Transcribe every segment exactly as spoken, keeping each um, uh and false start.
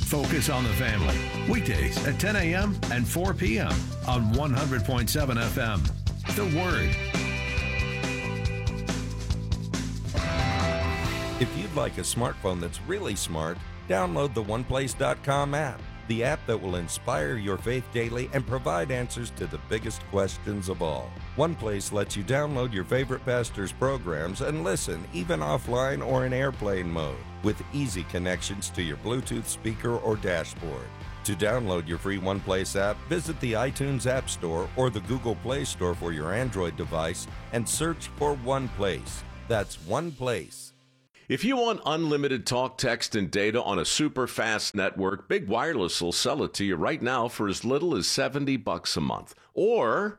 Focus on the Family. Weekdays at ten a.m. and four p.m. on one hundred point seven F M. The Word. If you'd like a smartphone that's really smart, download the one place dot com app, the app that will inspire your faith daily and provide answers to the biggest questions of all. OnePlace lets you download your favorite pastor's programs and listen, even offline or in airplane mode, with easy connections to your Bluetooth speaker or dashboard. To download your free OnePlace app, visit the iTunes App Store or the Google Play Store for your Android device and search for OnePlace. That's OnePlace. If you want unlimited talk, text, and data on a super fast network, Big Wireless will sell it to you right now for as little as seventy bucks a month. Or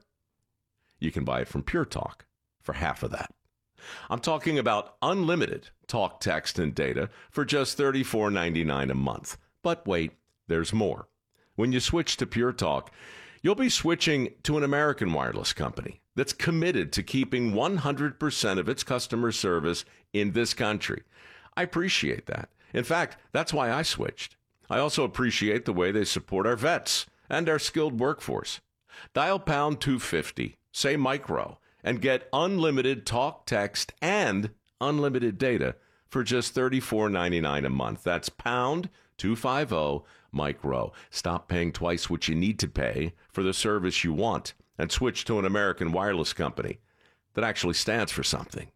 you can buy it from Pure Talk for half of that. I'm talking about unlimited talk, text, and data for just thirty-four ninety-nine a month. But wait, there's more. When you switch to Pure Talk, you'll be switching to an American wireless company that's committed to keeping one hundred percent of its customer service in this country. I appreciate that. In fact, that's why I switched. I also appreciate the way they support our vets and our skilled workforce. Dial pound two fifty, say micro, and get unlimited talk, text, and unlimited data for just thirty-four ninety-nine a month. That's pound two fifty, micro. Stop paying twice what you need to pay for the service you want and switch to an American wireless company that actually stands for something.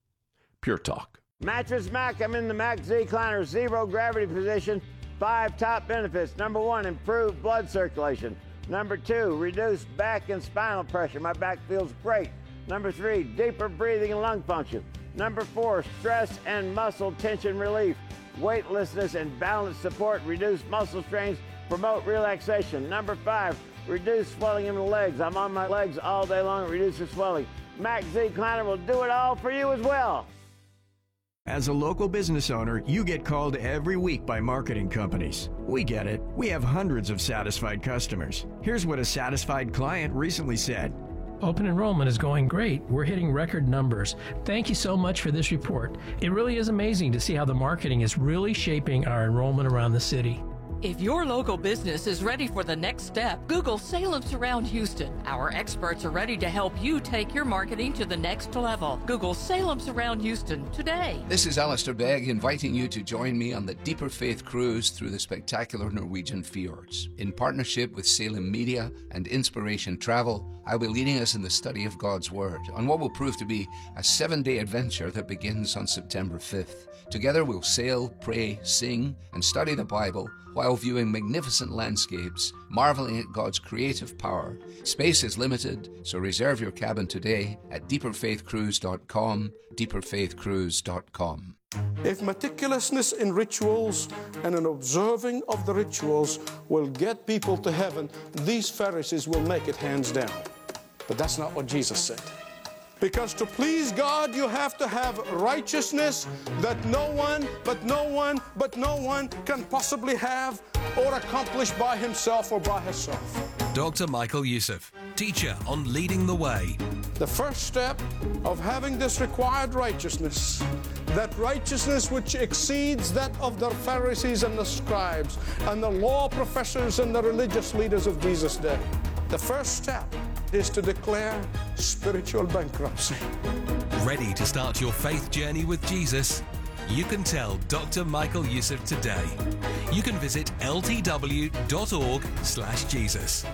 Pure Talk. Mattress Mac, I'm in the Mac Z-Cliner zero gravity position. Five top benefits. Number one, improved blood circulation. Number two, reduced back and spinal pressure. My back feels great. Number three, deeper breathing and lung function. Number four, stress and muscle tension relief. Weightlessness and balance support, reduce muscle strains, promote relaxation. Number five, reduce swelling in the legs. I'm on my legs all day long, it reduces swelling. Mac Z-Cliner will do it all for you as well. As a local business owner, you get called every week by marketing companies. We get it. We have hundreds of satisfied customers. Here's what a satisfied client recently said. Open enrollment is going great. We're hitting record numbers. Thank you so much for this report. It really is amazing to see how the marketing is really shaping our enrollment around the city. If your local business is ready for the next step, Google Salem Surround Houston. Our experts are ready to help you take your marketing to the next level. Google Salem Surround Houston today. This is Alistair Begg inviting you to join me on the Deeper Faith Cruise through the spectacular Norwegian fjords. In partnership with Salem Media and Inspiration Travel, I'll be leading us in the study of God's Word on what will prove to be a seven-day adventure that begins on September fifth. Together we'll sail, pray, sing, and study the Bible while viewing magnificent landscapes, marveling at God's creative power. Space is limited, so reserve your cabin today at deeper faith cruise dot com, deeper faith cruise dot com. If meticulousness in rituals and an observing of the rituals will get people to heaven, these Pharisees will make it hands down. But that's not what Jesus said. Because to please God, you have to have righteousness that no one, but no one, but no one can possibly have or accomplish by himself or by herself. Doctor Michael Youssef, teacher on Leading the Way. The first step of having this required righteousness, that righteousness which exceeds that of the Pharisees and the scribes and the law professors and the religious leaders of Jesus' day. The first step is to declare spiritual bankruptcy. Ready to start your faith journey with Jesus? You can tell Doctor Michael Youssef today. You can visit l t w dot org slash Jesus.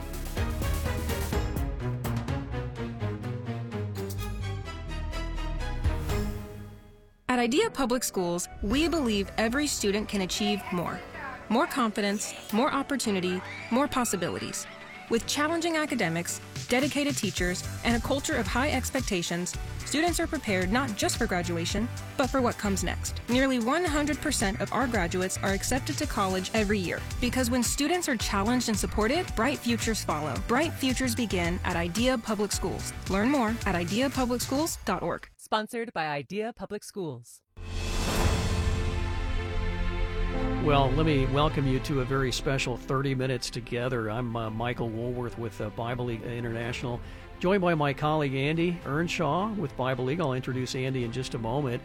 At Idea Public Schools, we believe every student can achieve more. More confidence, more opportunity, more possibilities. With challenging academics, dedicated teachers, and a culture of high expectations, students are prepared not just for graduation, but for what comes next. Nearly one hundred percent of our graduates are accepted to college every year. Because when students are challenged and supported, bright futures follow. Bright futures begin at Idea Public Schools. Learn more at idea public schools dot org. Sponsored by Idea Public Schools. Well, let me welcome you to a very special thirty minutes together. I'm uh, Michael Woolworth with uh, Bible League International, joined by my colleague Andy Earnshaw with Bible League. I'll introduce Andy in just a moment.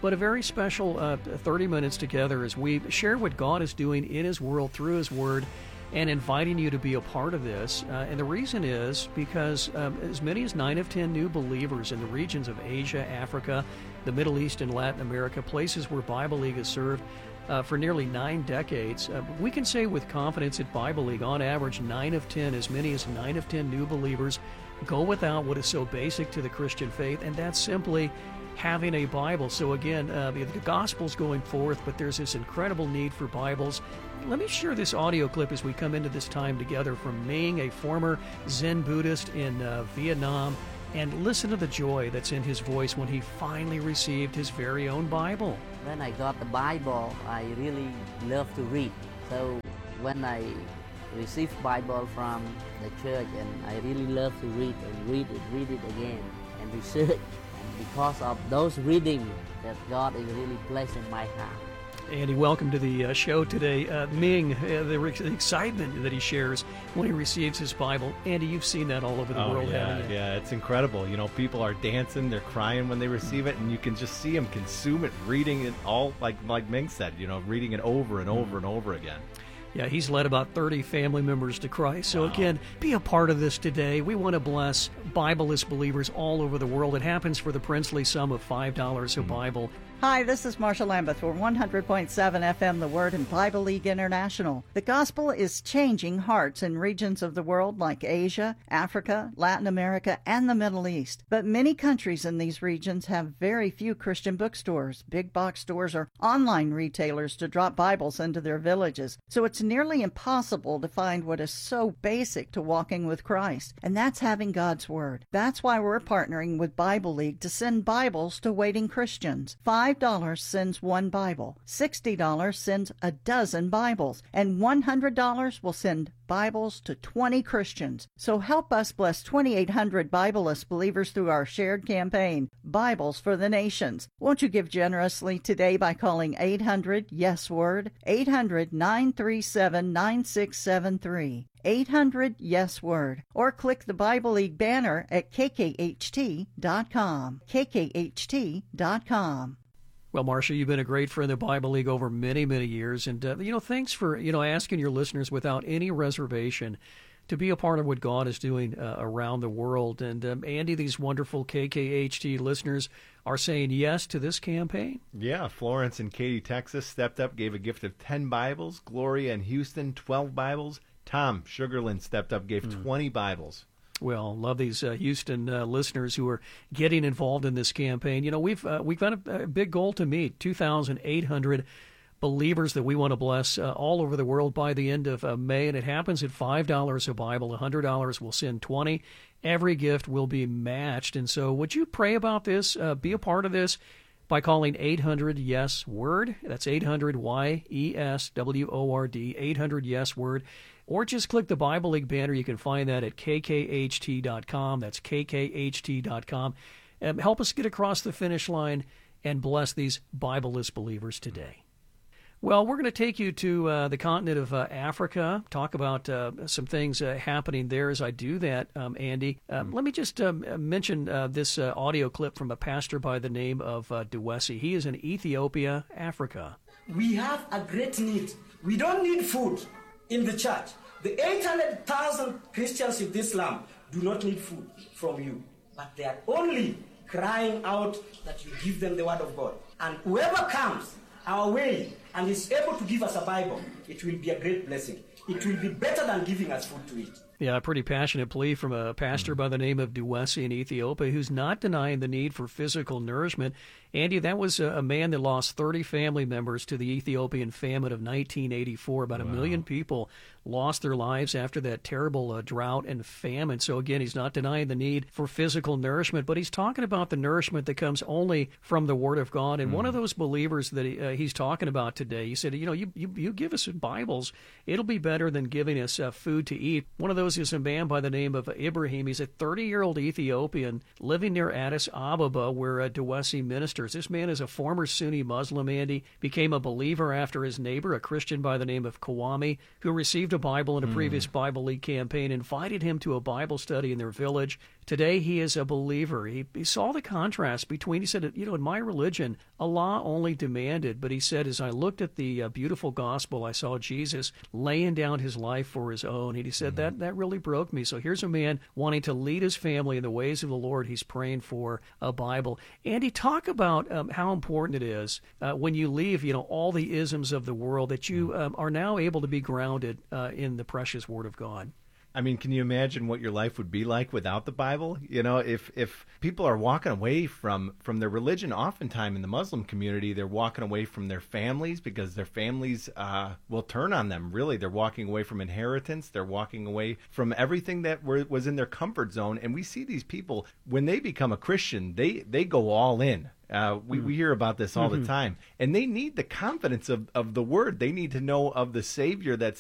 but a very special uh, thirty minutes together as we share what God is doing in His world through His Word, and inviting you to be a part of this. Uh, and the reason is because um, as many as nine of ten new believers in the regions of Asia, Africa, the Middle East, and Latin America, places where Bible League has served uh, for nearly nine decades. Uh, we can say with confidence at Bible League, on average, nine of ten, as many as nine of ten new believers go without what is so basic to the Christian faith, and that's simply having a Bible. So again, uh, the, the gospel's going forth, but there's this incredible need for Bibles. Let me share this audio clip as we come into this time together from Ming, a former Zen Buddhist in uh, Vietnam, and listen to the joy that's in his voice when he finally received his very own Bible. When I got the Bible, I really love to read. So when I received Bible from the church, and I really love to read and read it, read it again, and research. And because of those reading, that God is really placed in my heart. Andy, welcome to the uh, show today. Uh, Ming, uh, the, re- the excitement that he shares when he receives his Bible. Andy, you've seen that all over the oh, world, yeah, haven't you? Yeah, it's incredible. You know, people are dancing, they're crying when they receive it, and you can just see them consume it, reading it all, like like Ming said, you know, reading it over and over and over again. Yeah, he's led about thirty family members to Christ. So wow. Again, be a part of this today. We want to bless Bibleless believers all over the world. It happens for the princely sum of five dollars a mm-hmm. Bible. Hi, this is Marsha Lambeth for one hundred point seven F M The Word and Bible League International. The gospel is changing hearts in regions of the world like Asia, Africa, Latin America, and the Middle East. But many countries in these regions have very few Christian bookstores, big box stores, or online retailers to drop Bibles into their villages. So it's nearly impossible to find what is so basic to walking with Christ, and that's having God's Word. That's why we're partnering with Bible League to send Bibles to waiting Christians. five dollars sends one Bible, sixty dollars sends a dozen Bibles, and one hundred dollars will send Bibles to twenty Christians. So help us bless twenty-eight hundred Bibleless believers through our shared campaign, Bibles for the Nations. Won't you give generously today by calling eight hundred yes word, eight hundred nine three seven nine six seven three, eight hundred yes word, or click the Bible League banner at k k h t dot com, k k h t dot com. Well, Marsha, you've been a great friend of Bible League over many, many years. And, uh, you know, thanks for, you know, asking your listeners without any reservation to be a part of what God is doing uh, around the world. And, um, Andy, these wonderful K K H T listeners are saying yes to this campaign. Yeah, Florence in Katy, Texas stepped up, gave a gift of ten Bibles. Gloria in Houston, twelve Bibles. Tom Sugarland stepped up, gave mm. twenty Bibles. Well, love these uh, Houston uh, listeners who are getting involved in this campaign. You know, we've uh, we've got a, a big goal to meet, two thousand eight hundred believers that we want to bless uh, all over the world by the end of uh, May, and it happens at five dollars a Bible. one hundred dollars will send twenty. Every gift will be matched. And so would you pray about this, uh, be a part of this, by calling eight hundred yes word. That's eight hundred Y E S W O R D, eight hundred yes word. Or just click the Bible League banner. You can find that at k k h t dot com. That's k k h t dot com. Um, help us get across the finish line and bless these Bibleless believers today. Well, we're going to take you to uh, the continent of uh, Africa, talk about uh, some things uh, happening there as I do that, um, Andy. Uh, mm-hmm. Let me just um, mention uh, this uh, audio clip from a pastor by the name of uh, Dewesi. He is in Ethiopia, Africa. We have a great need. We don't need food in the church. The eight hundred thousand Christians in this land do not need food from you, but they are only crying out that you give them the word of God. And whoever comes our way and is able to give us a Bible, it will be a great blessing. It will be better than giving us food to eat. Yeah, a pretty passionate plea from a pastor by the name of Dewesi in Ethiopia, who's not denying the need for physical nourishment. Andy, that was a man that lost thirty family members to the Ethiopian famine of nineteen eighty-four. About wow. a million people lost their lives after that terrible uh, drought and famine. So again, he's not denying the need for physical nourishment, but he's talking about the nourishment that comes only from the Word of God. And mm. one of those believers that he, uh, he's talking about today, he said, you know, you, you, you give us Bibles, it'll be better than giving us uh, food to eat. One of those is a man by the name of Ibrahim. He's a thirty-year-old Ethiopian living near Addis Ababa, where uh, Dewesi ministers. This man is a former Sunni Muslim, Andy, became a believer after his neighbor, a Christian by the name of Kawami, who received a Bible in a mm. previous Bible League campaign, invited him to a Bible study in their village. Today he is a believer. He, he saw the contrast between, he said, you know, in my religion, Allah only demanded, but he said, as I looked at the uh, beautiful gospel, I saw Jesus laying down his life for his own. And he said, mm-hmm. that, that really broke me. So here's a man wanting to lead his family in the ways of the Lord. He's praying for a Bible. Andy, talk about um, how important it is uh, when you leave, you know, all the isms of the world, that you um, are now able to be grounded uh, in the precious Word of God. I mean, can you imagine what your life would be like without the Bible? You know, if if people are walking away from, from their religion, oftentimes in the Muslim community, they're walking away from their families because their families uh, will turn on them. Really, they're walking away from inheritance. They're walking away from everything that were, was in their comfort zone. And we see these people, when they become a Christian, they, they go all in. Uh, we, we hear about this all mm-hmm. the time. And they need the confidence of, of the Word. They need to know of the Savior that